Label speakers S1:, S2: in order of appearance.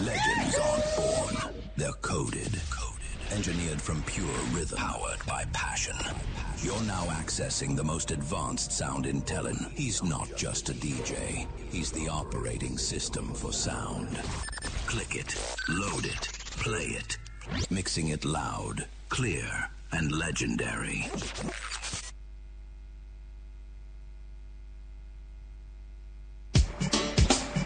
S1: Legends aren't born, they're coded. Engineered from pure rhythm, powered by passion. You're now accessing the most advanced sound intelligence. He's not just a DJ, he's the operating system for sound. Click it, load it, play it, mixing it loud, clear, and legendary.